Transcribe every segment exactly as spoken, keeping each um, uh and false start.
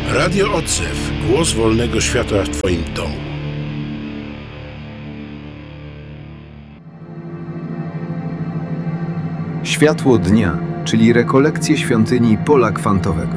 Radio Odzew. Głos wolnego świata w Twoim domu. Światło dnia, czyli rekolekcje świątyni pola kwantowego.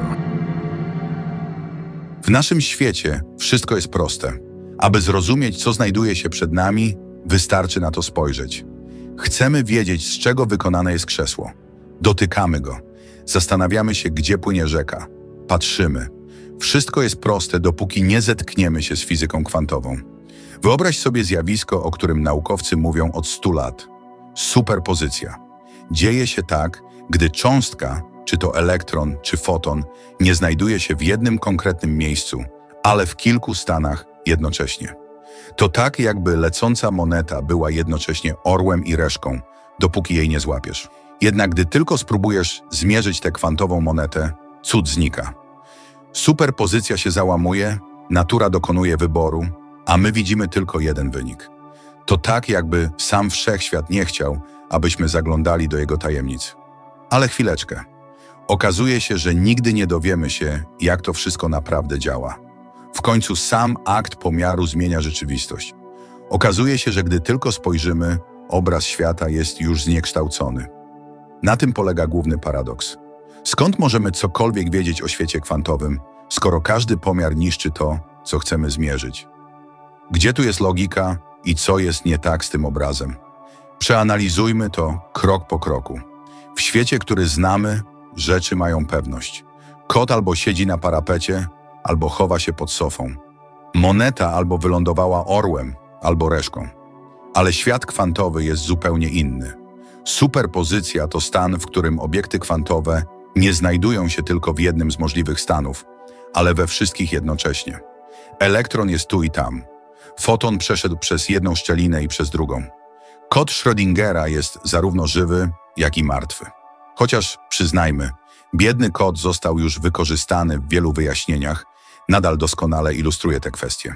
W naszym świecie wszystko jest proste. Aby zrozumieć, co znajduje się przed nami, wystarczy na to spojrzeć. Chcemy wiedzieć, z czego wykonane jest krzesło. Dotykamy go. Zastanawiamy się, gdzie płynie rzeka. Patrzymy. Wszystko jest proste, dopóki nie zetkniemy się z fizyką kwantową. Wyobraź sobie zjawisko, o którym naukowcy mówią od stu lat. Superpozycja. Dzieje się tak, gdy cząstka, czy to elektron, czy foton, nie znajduje się w jednym konkretnym miejscu, ale w kilku stanach jednocześnie. To tak, jakby lecąca moneta była jednocześnie orłem i reszką, dopóki jej nie złapiesz. Jednak gdy tylko spróbujesz zmierzyć tę kwantową monetę, cud znika. Superpozycja się załamuje, natura dokonuje wyboru, a my widzimy tylko jeden wynik. To tak, jakby sam wszechświat nie chciał, abyśmy zaglądali do jego tajemnic. Ale chwileczkę. Okazuje się, że nigdy nie dowiemy się, jak to wszystko naprawdę działa. W końcu sam akt pomiaru zmienia rzeczywistość. Okazuje się, że gdy tylko spojrzymy, obraz świata jest już zniekształcony. Na tym polega główny paradoks. Skąd możemy cokolwiek wiedzieć o świecie kwantowym, skoro każdy pomiar niszczy to, co chcemy zmierzyć? Gdzie tu jest logika i co jest nie tak z tym obrazem? Przeanalizujmy to krok po kroku. W świecie, który znamy, rzeczy mają pewność. Kot albo siedzi na parapecie, albo chowa się pod sofą. Moneta albo wylądowała orłem, albo reszką. Ale świat kwantowy jest zupełnie inny. Superpozycja to stan, w którym obiekty kwantowe nie znajdują się tylko w jednym z możliwych stanów, ale we wszystkich jednocześnie. Elektron jest tu i tam. Foton przeszedł przez jedną szczelinę i przez drugą. Kod Schrödingera jest zarówno żywy, jak i martwy. Chociaż, przyznajmy, biedny kod został już wykorzystany w wielu wyjaśnieniach, nadal doskonale ilustruje te kwestie.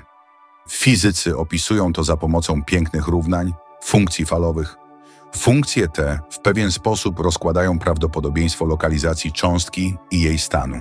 Fizycy opisują to za pomocą pięknych równań, funkcji falowych. Funkcje te w pewien sposób rozkładają prawdopodobieństwo lokalizacji cząstki i jej stanu.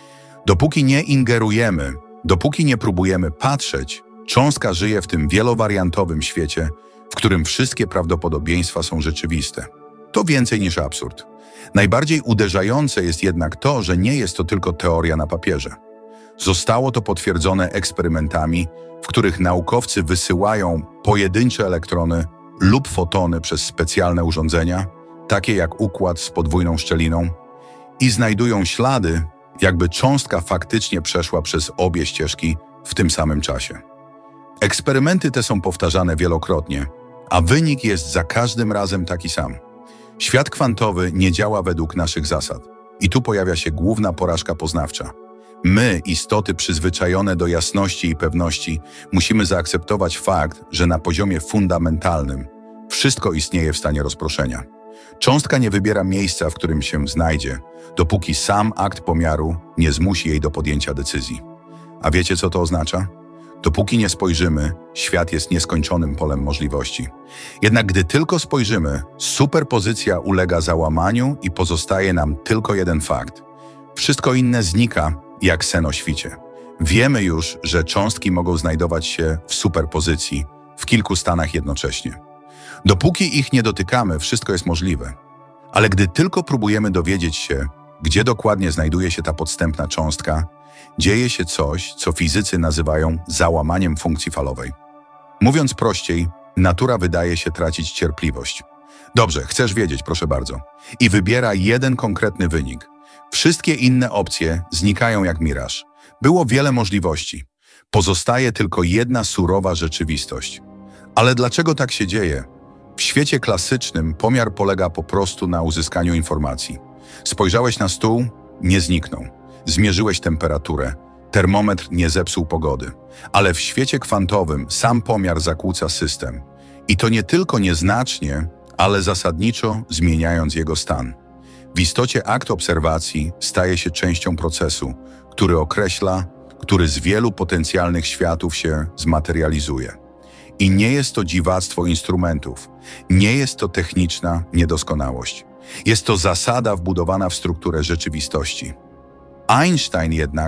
Dopóki nie ingerujemy, dopóki nie próbujemy patrzeć, cząstka żyje w tym wielowariantowym świecie, w którym wszystkie prawdopodobieństwa są rzeczywiste. To więcej niż absurd. Najbardziej uderzające jest jednak to, że nie jest to tylko teoria na papierze. Zostało to potwierdzone eksperymentami, w których naukowcy wysyłają pojedyncze elektrony lub fotony przez specjalne urządzenia, takie jak układ z podwójną szczeliną, i znajdują ślady, jakby cząstka faktycznie przeszła przez obie ścieżki w tym samym czasie. Eksperymenty te są powtarzane wielokrotnie, a wynik jest za każdym razem taki sam. Świat kwantowy nie działa według naszych zasad. I tu pojawia się główna porażka poznawcza. My, istoty przyzwyczajone do jasności i pewności, musimy zaakceptować fakt, że na poziomie fundamentalnym wszystko istnieje w stanie rozproszenia. Cząstka nie wybiera miejsca, w którym się znajdzie, dopóki sam akt pomiaru nie zmusi jej do podjęcia decyzji. A wiecie, co to oznacza? Dopóki nie spojrzymy, świat jest nieskończonym polem możliwości. Jednak gdy tylko spojrzymy, superpozycja ulega załamaniu i pozostaje nam tylko jeden fakt. Wszystko inne znika, jak sen o świcie. Wiemy już, że cząstki mogą znajdować się w superpozycji, w kilku stanach jednocześnie. Dopóki ich nie dotykamy, wszystko jest możliwe. Ale gdy tylko próbujemy dowiedzieć się, gdzie dokładnie znajduje się ta podstępna cząstka, dzieje się coś, co fizycy nazywają załamaniem funkcji falowej. Mówiąc prościej, natura wydaje się tracić cierpliwość. Dobrze, chcesz wiedzieć, proszę bardzo. I wybiera jeden konkretny wynik. Wszystkie inne opcje znikają jak miraż. Było wiele możliwości. Pozostaje tylko jedna surowa rzeczywistość. Ale dlaczego tak się dzieje? W świecie klasycznym pomiar polega po prostu na uzyskaniu informacji. Spojrzałeś na stół, nie zniknął. Zmierzyłeś temperaturę, termometr nie zepsuł pogody. Ale w świecie kwantowym sam pomiar zakłóca system. I to nie tylko nieznacznie, ale zasadniczo zmieniając jego stan. W istocie akt obserwacji staje się częścią procesu, który określa, który z wielu potencjalnych światów się zmaterializuje. I nie jest to dziwactwo instrumentów, nie jest to techniczna niedoskonałość. Jest to zasada wbudowana w strukturę rzeczywistości. Einstein jednak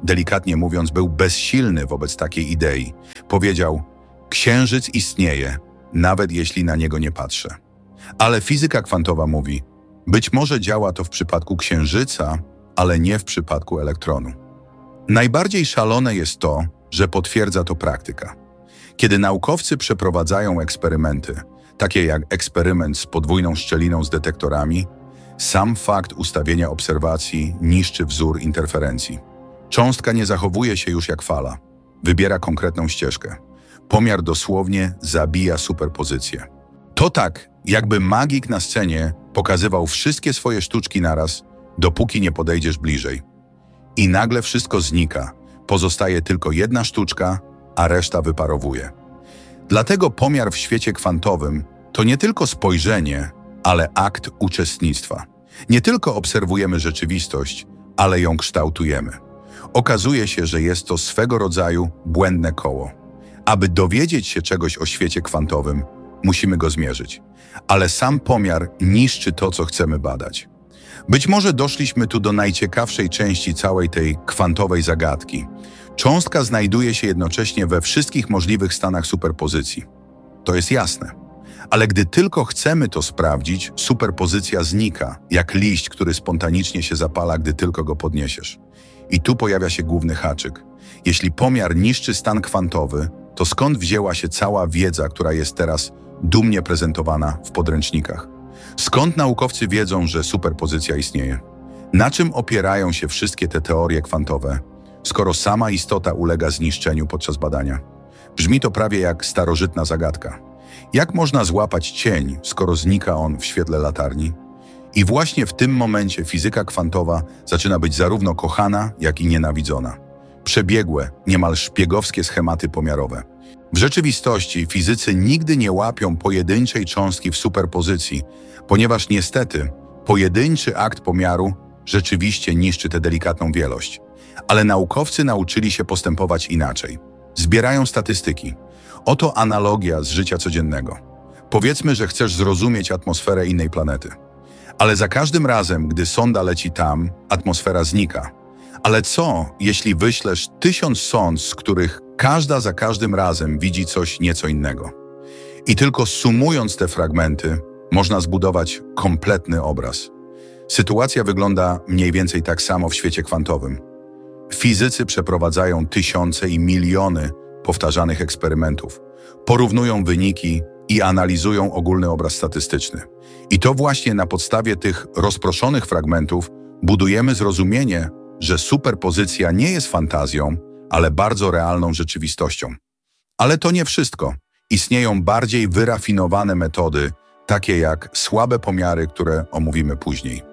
delikatnie mówiąc, był bezsilny wobec takiej idei. Powiedział: księżyc istnieje, nawet jeśli na niego nie patrzę. Ale fizyka kwantowa mówi: być może działa to w przypadku księżyca, ale nie w przypadku elektronu. Najbardziej szalone jest to, że potwierdza to praktyka. Kiedy naukowcy przeprowadzają eksperymenty, takie jak eksperyment z podwójną szczeliną z detektorami, sam fakt ustawienia obserwacji niszczy wzór interferencji. Cząstka nie zachowuje się już jak fala, wybiera konkretną ścieżkę. Pomiar dosłownie zabija superpozycję. To tak, jakby magik na scenie pokazywał wszystkie swoje sztuczki naraz, dopóki nie podejdziesz bliżej. I nagle wszystko znika, pozostaje tylko jedna sztuczka, a reszta wyparowuje. Dlatego pomiar w świecie kwantowym to nie tylko spojrzenie, ale akt uczestnictwa. Nie tylko obserwujemy rzeczywistość, ale ją kształtujemy. Okazuje się, że jest to swego rodzaju błędne koło. Aby dowiedzieć się czegoś o świecie kwantowym, musimy go zmierzyć. Ale sam pomiar niszczy to, co chcemy badać. Być może doszliśmy tu do najciekawszej części całej tej kwantowej zagadki. Cząstka znajduje się jednocześnie we wszystkich możliwych stanach superpozycji. To jest jasne. Ale gdy tylko chcemy to sprawdzić, superpozycja znika, jak liść, który spontanicznie się zapala, gdy tylko go podniesiesz. I tu pojawia się główny haczyk. Jeśli pomiar niszczy stan kwantowy, to skąd wzięła się cała wiedza, która jest teraz dumnie prezentowana w podręcznikach? Skąd naukowcy wiedzą, że superpozycja istnieje? Na czym opierają się wszystkie te teorie kwantowe, skoro sama istota ulega zniszczeniu podczas badania? Brzmi to prawie jak starożytna zagadka. Jak można złapać cień, skoro znika on w świetle latarni? I właśnie w tym momencie fizyka kwantowa zaczyna być zarówno kochana, jak i nienawidzona. Przebiegłe, niemal szpiegowskie schematy pomiarowe. W rzeczywistości fizycy nigdy nie łapią pojedynczej cząstki w superpozycji, ponieważ niestety pojedynczy akt pomiaru rzeczywiście niszczy tę delikatną wielość. Ale naukowcy nauczyli się postępować inaczej. Zbierają statystyki. Oto analogia z życia codziennego. Powiedzmy, że chcesz zrozumieć atmosferę innej planety. Ale za każdym razem, gdy sonda leci tam, atmosfera znika. Ale co, jeśli wyślesz tysiąc sond, z których każda za każdym razem widzi coś nieco innego? I tylko sumując te fragmenty, można zbudować kompletny obraz. Sytuacja wygląda mniej więcej tak samo w świecie kwantowym. Fizycy przeprowadzają tysiące i miliony powtarzanych eksperymentów, porównują wyniki i analizują ogólny obraz statystyczny. I to właśnie na podstawie tych rozproszonych fragmentów budujemy zrozumienie, że superpozycja nie jest fantazją, ale bardzo realną rzeczywistością. Ale to nie wszystko. Istnieją bardziej wyrafinowane metody, takie jak słabe pomiary, które omówimy później.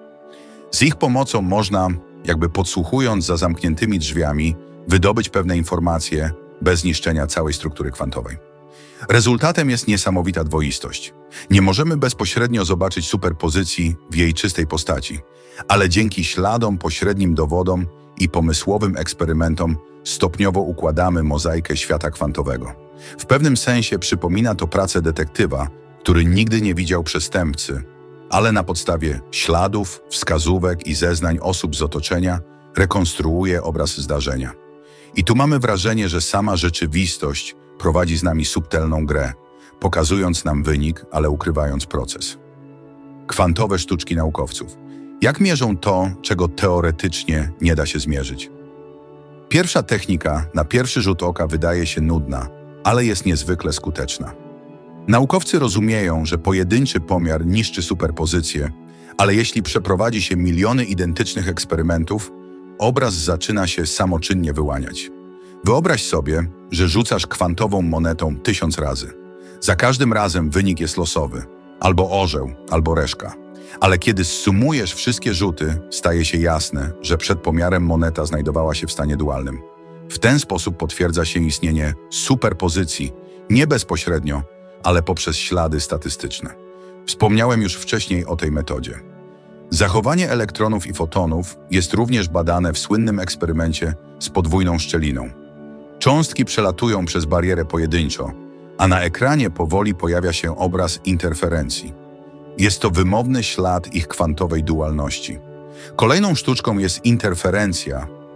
Z ich pomocą można, jakby podsłuchując za zamkniętymi drzwiami, wydobyć pewne informacje bez niszczenia całej struktury kwantowej. Rezultatem jest niesamowita dwoistość. Nie możemy bezpośrednio zobaczyć superpozycji w jej czystej postaci, ale dzięki śladom, pośrednim dowodom i pomysłowym eksperymentom stopniowo układamy mozaikę świata kwantowego. W pewnym sensie przypomina to pracę detektywa, który nigdy nie widział przestępcy, ale na podstawie śladów, wskazówek i zeznań osób z otoczenia rekonstruuje obraz zdarzenia. I tu mamy wrażenie, że sama rzeczywistość prowadzi z nami subtelną grę, pokazując nam wynik, ale ukrywając proces. Kwantowe sztuczki naukowców. Jak mierzą to, czego teoretycznie nie da się zmierzyć? Pierwsza technika na pierwszy rzut oka wydaje się nudna, ale jest niezwykle skuteczna. Naukowcy rozumieją, że pojedynczy pomiar niszczy superpozycję, ale jeśli przeprowadzi się miliony identycznych eksperymentów, obraz zaczyna się samoczynnie wyłaniać. Wyobraź sobie, że rzucasz kwantową monetą tysiąc razy. Za każdym razem wynik jest losowy, albo orzeł, albo reszka. Ale kiedy zsumujesz wszystkie rzuty, staje się jasne, że przed pomiarem moneta znajdowała się w stanie dualnym. W ten sposób potwierdza się istnienie superpozycji, nie bezpośrednio, ale poprzez ślady statystyczne. Wspomniałem już wcześniej o tej metodzie. Zachowanie elektronów i fotonów jest również badane w słynnym eksperymencie z podwójną szczeliną. Cząstki przelatują przez barierę pojedynczo, a na ekranie powoli pojawia się obraz interferencji. Jest to wymowny ślad ich kwantowej dualności. Kolejną sztuczką jest interferencja,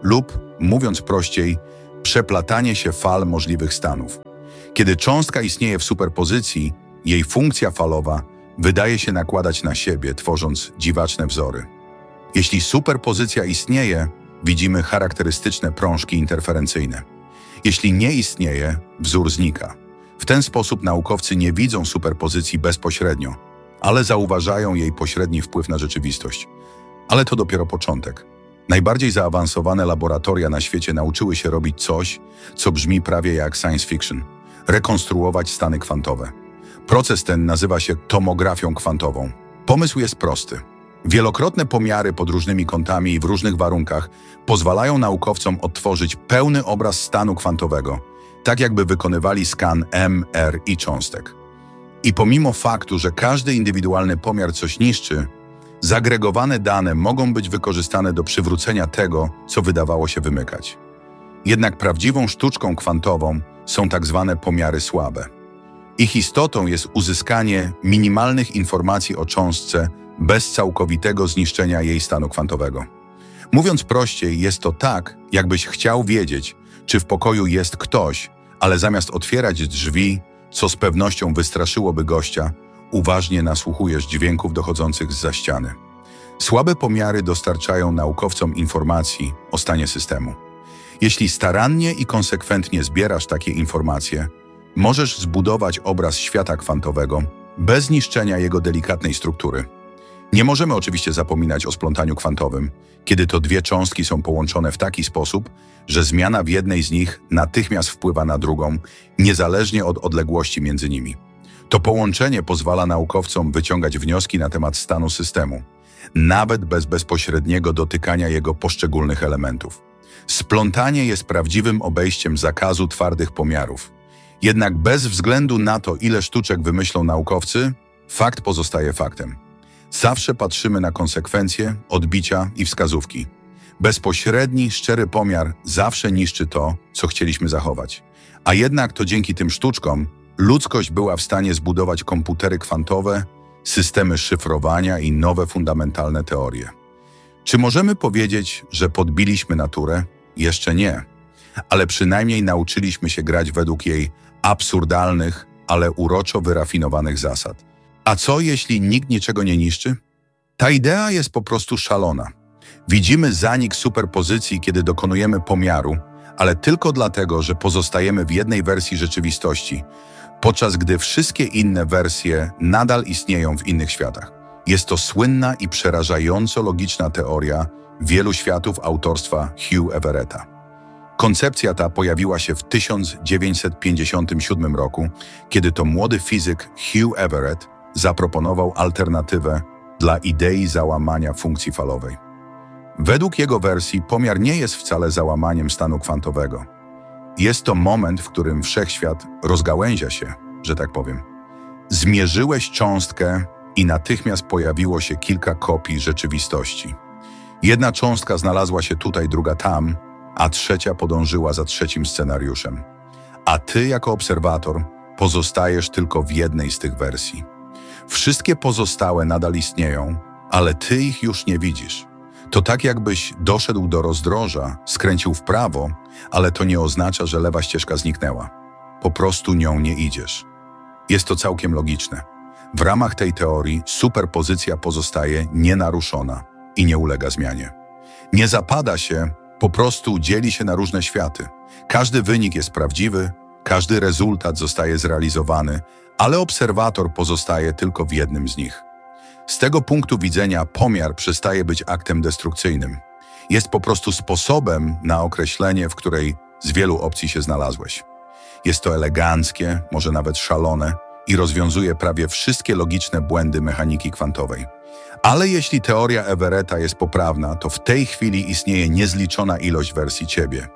lub, mówiąc prościej, przeplatanie się fal możliwych stanów. Kiedy cząstka istnieje w superpozycji, jej funkcja falowa wydaje się nakładać na siebie, tworząc dziwaczne wzory. Jeśli superpozycja istnieje, widzimy charakterystyczne prążki interferencyjne. Jeśli nie istnieje, wzór znika. W ten sposób naukowcy nie widzą superpozycji bezpośrednio, ale zauważają jej pośredni wpływ na rzeczywistość. Ale to dopiero początek. Najbardziej zaawansowane laboratoria na świecie nauczyły się robić coś, co brzmi prawie jak science fiction – rekonstruować stany kwantowe. Proces ten nazywa się tomografią kwantową. Pomysł jest prosty. Wielokrotne pomiary pod różnymi kątami i w różnych warunkach pozwalają naukowcom odtworzyć pełny obraz stanu kwantowego, tak jakby wykonywali skan M R i cząstek. I pomimo faktu, że każdy indywidualny pomiar coś niszczy, zagregowane dane mogą być wykorzystane do przywrócenia tego, co wydawało się wymykać. Jednak prawdziwą sztuczką kwantową są tak zwane pomiary słabe. Ich istotą jest uzyskanie minimalnych informacji o cząstce bez całkowitego zniszczenia jej stanu kwantowego. Mówiąc prościej, jest to tak, jakbyś chciał wiedzieć, czy w pokoju jest ktoś, ale zamiast otwierać drzwi, co z pewnością wystraszyłoby gościa, uważnie nasłuchujesz dźwięków dochodzących zza ściany. Słabe pomiary dostarczają naukowcom informacji o stanie systemu. Jeśli starannie i konsekwentnie zbierasz takie informacje, możesz zbudować obraz świata kwantowego bez niszczenia jego delikatnej struktury. Nie możemy oczywiście zapominać o splątaniu kwantowym, kiedy to dwie cząstki są połączone w taki sposób, że zmiana w jednej z nich natychmiast wpływa na drugą, niezależnie od odległości między nimi. To połączenie pozwala naukowcom wyciągać wnioski na temat stanu systemu, nawet bez bezpośredniego dotykania jego poszczególnych elementów. Splątanie jest prawdziwym obejściem zakazu twardych pomiarów. Jednak bez względu na to, ile sztuczek wymyślą naukowcy, fakt pozostaje faktem. Zawsze patrzymy na konsekwencje, odbicia i wskazówki. Bezpośredni, szczery pomiar zawsze niszczy to, co chcieliśmy zachować. A jednak to dzięki tym sztuczkom ludzkość była w stanie zbudować komputery kwantowe, systemy szyfrowania i nowe fundamentalne teorie. Czy możemy powiedzieć, że podbiliśmy naturę? Jeszcze nie. Ale przynajmniej nauczyliśmy się grać według jej absurdalnych, ale uroczo wyrafinowanych zasad. A co, jeśli nikt niczego nie niszczy? Ta idea jest po prostu szalona. Widzimy zanik superpozycji, kiedy dokonujemy pomiaru, ale tylko dlatego, że pozostajemy w jednej wersji rzeczywistości, podczas gdy wszystkie inne wersje nadal istnieją w innych światach. Jest to słynna i przerażająco logiczna teoria wielu światów autorstwa Hugh Everetta. Koncepcja ta pojawiła się w tysiąc dziewięćset pięćdziesiątym siódmym roku, kiedy to młody fizyk Hugh Everett zaproponował alternatywę dla idei załamania funkcji falowej. Według jego wersji pomiar nie jest wcale załamaniem stanu kwantowego. Jest to moment, w którym wszechświat rozgałęzia się, że tak powiem. Zmierzyłeś cząstkę i natychmiast pojawiło się kilka kopii rzeczywistości. Jedna cząstka znalazła się tutaj, druga tam, a trzecia podążyła za trzecim scenariuszem. A ty jako obserwator pozostajesz tylko w jednej z tych wersji. Wszystkie pozostałe nadal istnieją, ale ty ich już nie widzisz. To tak jakbyś doszedł do rozdroża, skręcił w prawo, ale to nie oznacza, że lewa ścieżka zniknęła. Po prostu nią nie idziesz. Jest to całkiem logiczne. W ramach tej teorii superpozycja pozostaje nienaruszona i nie ulega zmianie. Nie zapada się, po prostu dzieli się na różne światy. Każdy wynik jest prawdziwy, każdy rezultat zostaje zrealizowany, ale obserwator pozostaje tylko w jednym z nich. Z tego punktu widzenia pomiar przestaje być aktem destrukcyjnym. Jest po prostu sposobem na określenie, w której z wielu opcji się znalazłeś. Jest to eleganckie, może nawet szalone i rozwiązuje prawie wszystkie logiczne błędy mechaniki kwantowej. Ale jeśli teoria Everetta jest poprawna, to w tej chwili istnieje niezliczona ilość wersji ciebie.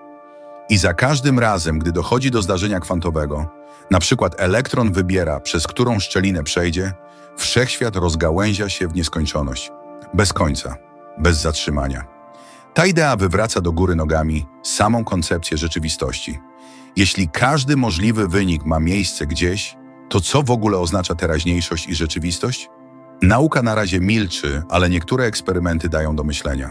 I za każdym razem, gdy dochodzi do zdarzenia kwantowego, na przykład elektron wybiera, przez którą szczelinę przejdzie, wszechświat rozgałęzia się w nieskończoność. Bez końca, bez zatrzymania. Ta idea wywraca do góry nogami samą koncepcję rzeczywistości. Jeśli każdy możliwy wynik ma miejsce gdzieś, to co w ogóle oznacza teraźniejszość i rzeczywistość? Nauka na razie milczy, ale niektóre eksperymenty dają do myślenia.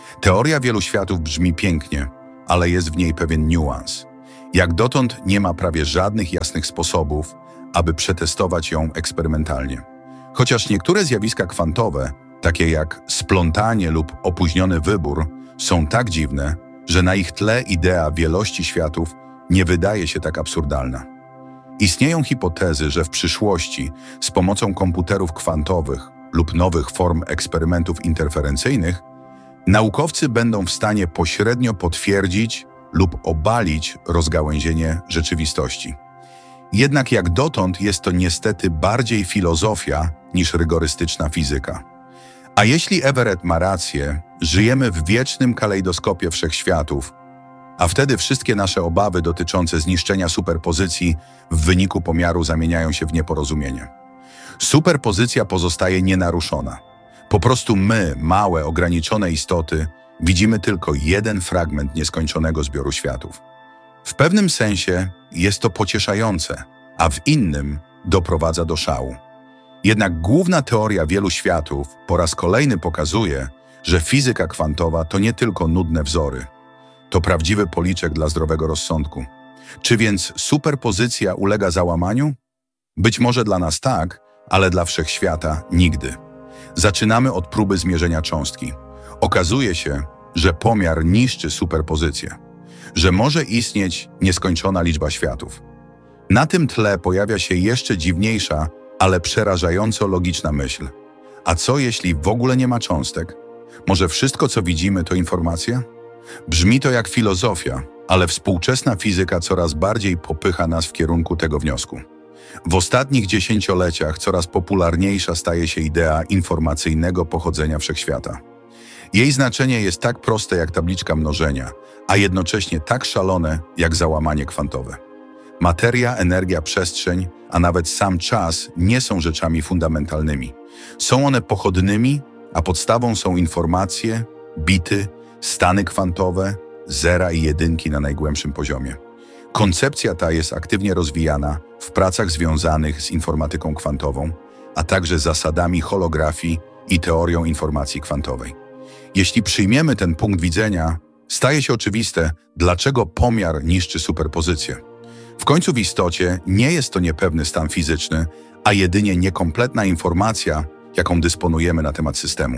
Teoria wielu światów brzmi pięknie, ale jest w niej pewien niuans. Jak dotąd nie ma prawie żadnych jasnych sposobów, aby przetestować ją eksperymentalnie. Chociaż niektóre zjawiska kwantowe, takie jak splątanie lub opóźniony wybór, są tak dziwne, że na ich tle idea wielości światów nie wydaje się tak absurdalna. Istnieją hipotezy, że w przyszłości z pomocą komputerów kwantowych lub nowych form eksperymentów interferencyjnych naukowcy będą w stanie pośrednio potwierdzić lub obalić rozgałęzienie rzeczywistości. Jednak jak dotąd jest to niestety bardziej filozofia niż rygorystyczna fizyka. A jeśli Everett ma rację, żyjemy w wiecznym kalejdoskopie wszechświatów, a wtedy wszystkie nasze obawy dotyczące zniszczenia superpozycji w wyniku pomiaru zamieniają się w nieporozumienie. Superpozycja pozostaje nienaruszona. Po prostu my, małe, ograniczone istoty, widzimy tylko jeden fragment nieskończonego zbioru światów. W pewnym sensie jest to pocieszające, a w innym doprowadza do szału. Jednak główna teoria wielu światów po raz kolejny pokazuje, że fizyka kwantowa to nie tylko nudne wzory. To prawdziwy policzek dla zdrowego rozsądku. Czy więc superpozycja ulega załamaniu? Być może dla nas tak, ale dla wszechświata nigdy. Zaczynamy od próby zmierzenia cząstki. Okazuje się, że pomiar niszczy superpozycję, że może istnieć nieskończona liczba światów. Na tym tle pojawia się jeszcze dziwniejsza, ale przerażająco logiczna myśl. A co jeśli w ogóle nie ma cząstek? Może wszystko, co widzimy, to informacja? Brzmi to jak filozofia, ale współczesna fizyka coraz bardziej popycha nas w kierunku tego wniosku. W ostatnich dziesięcioleciach coraz popularniejsza staje się idea informacyjnego pochodzenia wszechświata. Jej znaczenie jest tak proste jak tabliczka mnożenia, a jednocześnie tak szalone jak załamanie kwantowe. Materia, energia, przestrzeń, a nawet sam czas nie są rzeczami fundamentalnymi. Są one pochodnymi, a podstawą są informacje, bity, stany kwantowe, zera i jedynki na najgłębszym poziomie. Koncepcja ta jest aktywnie rozwijana w pracach związanych z informatyką kwantową, a także zasadami holografii i teorią informacji kwantowej. Jeśli przyjmiemy ten punkt widzenia, staje się oczywiste, dlaczego pomiar niszczy superpozycję. W końcu w istocie nie jest to niepewny stan fizyczny, a jedynie niekompletna informacja, jaką dysponujemy na temat systemu.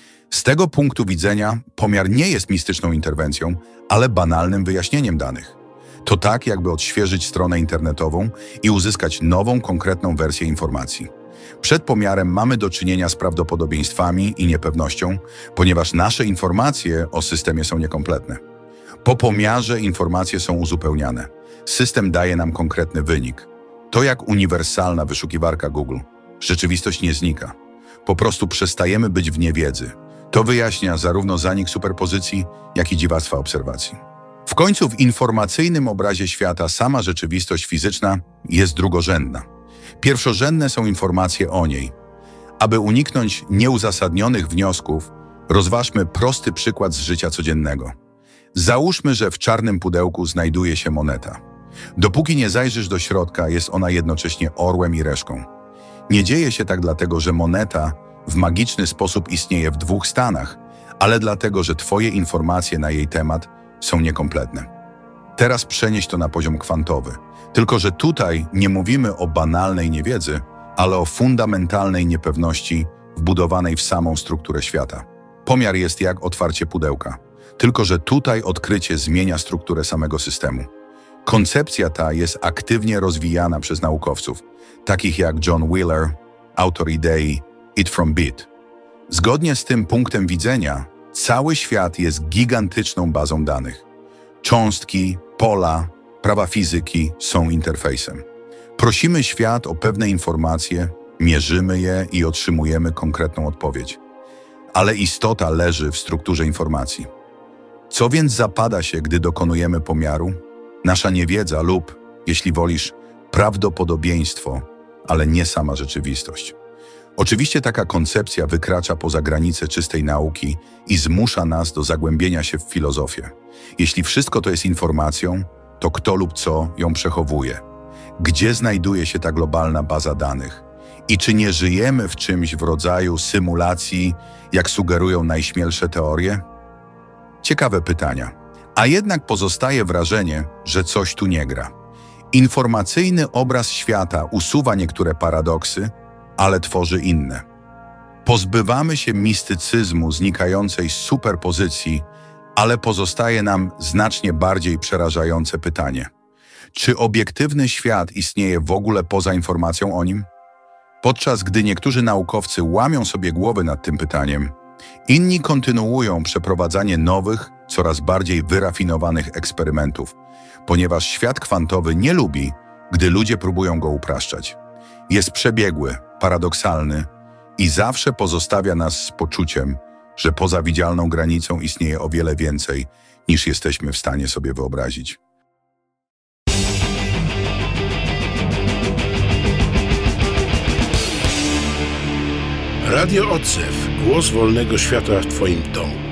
Z tego punktu widzenia pomiar nie jest mistyczną interwencją, ale banalnym wyjaśnieniem danych. To tak, jakby odświeżyć stronę internetową i uzyskać nową, konkretną wersję informacji. Przed pomiarem mamy do czynienia z prawdopodobieństwami i niepewnością, ponieważ nasze informacje o systemie są niekompletne. Po pomiarze informacje są uzupełniane. System daje nam konkretny wynik. To jak uniwersalna wyszukiwarka Google. Rzeczywistość nie znika. Po prostu przestajemy być w niewiedzy. To wyjaśnia zarówno zanik superpozycji, jak i dziwactwa obserwacji. W końcu w informacyjnym obrazie świata sama rzeczywistość fizyczna jest drugorzędna. Pierwszorzędne są informacje o niej. Aby uniknąć nieuzasadnionych wniosków, rozważmy prosty przykład z życia codziennego. Załóżmy, że w czarnym pudełku znajduje się moneta. Dopóki nie zajrzysz do środka, jest ona jednocześnie orłem i reszką. Nie dzieje się tak dlatego, że moneta w magiczny sposób istnieje w dwóch stanach, ale dlatego, że twoje informacje na jej temat są niekompletne. Teraz przenieś to na poziom kwantowy. Tylko że tutaj nie mówimy o banalnej niewiedzy, ale o fundamentalnej niepewności wbudowanej w samą strukturę świata. Pomiar jest jak otwarcie pudełka. Tylko że tutaj odkrycie zmienia strukturę samego systemu. Koncepcja ta jest aktywnie rozwijana przez naukowców, takich jak John Wheeler, autor idei It from Bit. Zgodnie z tym punktem widzenia, cały świat jest gigantyczną bazą danych. Cząstki, pola, prawa fizyki są interfejsem. Prosimy świat o pewne informacje, mierzymy je i otrzymujemy konkretną odpowiedź. Ale istota leży w strukturze informacji. Co więc zapada się, gdy dokonujemy pomiaru? Nasza niewiedza lub, jeśli wolisz, prawdopodobieństwo, ale nie sama rzeczywistość. Oczywiście taka koncepcja wykracza poza granice czystej nauki i zmusza nas do zagłębienia się w filozofię. Jeśli wszystko to jest informacją, to kto lub co ją przechowuje? Gdzie znajduje się ta globalna baza danych? I czy nie żyjemy w czymś w rodzaju symulacji, jak sugerują najśmielsze teorie? Ciekawe pytania. A jednak pozostaje wrażenie, że coś tu nie gra. Informacyjny obraz świata usuwa niektóre paradoksy, ale tworzy inne. Pozbywamy się mistycyzmu znikającej z superpozycji, ale pozostaje nam znacznie bardziej przerażające pytanie. Czy obiektywny świat istnieje w ogóle poza informacją o nim? Podczas gdy niektórzy naukowcy łamią sobie głowy nad tym pytaniem, inni kontynuują przeprowadzanie nowych, coraz bardziej wyrafinowanych eksperymentów, ponieważ świat kwantowy nie lubi, gdy ludzie próbują go upraszczać. Jest przebiegły, paradoksalny i zawsze pozostawia nas z poczuciem, że poza widzialną granicą istnieje o wiele więcej, niż jesteśmy w stanie sobie wyobrazić. Radio Odzew. Głos wolnego świata w Twoim domu.